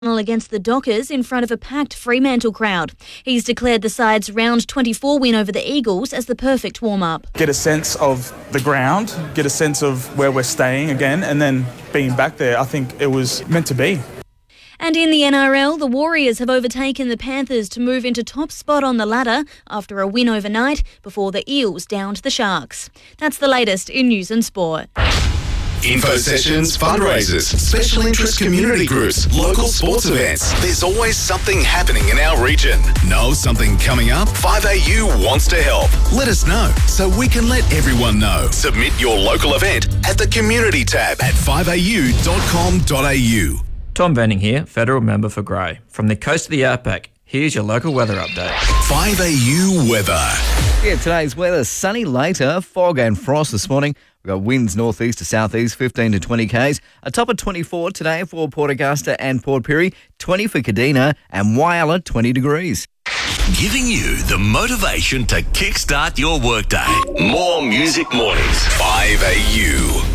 Against the Dockers in front of a packed Fremantle crowd. He's declared the side's round 24 win over the Eagles as the perfect warm-up. Get a sense of the ground, get a sense of where we're staying again, and then being back there, I think it was meant to be. And in the NRL, the Warriors have overtaken the Panthers to move into top spot on the ladder after a win overnight before the Eels downed the Sharks. That's the latest in news and sport. Info sessions, fundraisers, special interest community groups, local sports events. There's always something happening in our region. Know something coming up? 5AU wants to help. Let us know so we can let everyone know. Submit your local event at the community tab at 5au.com.au. Tom Venning here, Federal Member for Grey. From the coast of the outback, here's your local weather update. 5AU weather. Yeah, today's weather, sunny later, fog and frost this morning. We've got winds northeast to southeast, 15 to 20 k's. A top of 24 today for Port Augusta and Port Pirie, 20 for Kadina and Whyalla, 20 degrees. Giving you the motivation to kickstart your workday. More Music Mornings. 5AU.